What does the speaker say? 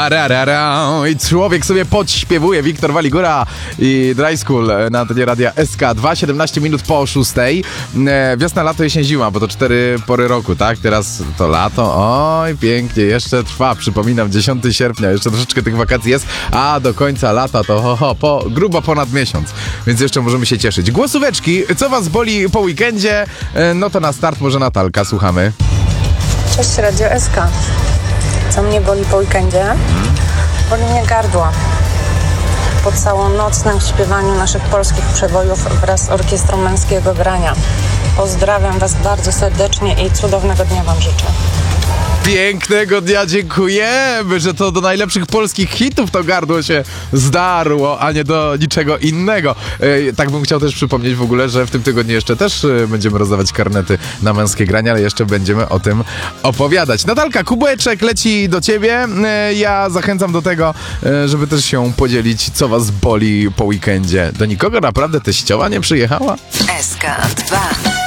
I człowiek sobie podśpiewuje. Wiktor Waligura i Dry School na antenie radia SK2. 17 minut po 6. Wiosna, lato, jesień, zima, bo to 4 pory roku, tak? Teraz to lato. Oj, pięknie, jeszcze trwa. Przypominam, 10 sierpnia. Jeszcze troszeczkę tych wakacji jest, a do końca lata to grubo ponad miesiąc. Więc jeszcze możemy się cieszyć. Głosóweczki, co was boli po weekendzie? No to na start może Natalka, słuchamy. Cześć, Radio SK. Co mnie boli po weekendzie? Boli mnie gardło. Po całonocnym śpiewaniu naszych polskich przebojów wraz z orkiestrą męskiego grania. Pozdrawiam was bardzo serdecznie i cudownego dnia wam życzę. Pięknego dnia, dziękujemy, że to do najlepszych polskich hitów to gardło się zdarło, a nie do niczego innego. Tak bym chciał też przypomnieć w ogóle, że w tym tygodniu jeszcze też będziemy rozdawać karnety na męskie grania, ale jeszcze będziemy o tym opowiadać. Natalka, kubeczek leci do ciebie. Ja zachęcam do tego, żeby też się podzielić, co was boli po weekendzie. Do nikogo naprawdę teściowa nie przyjechała? SK2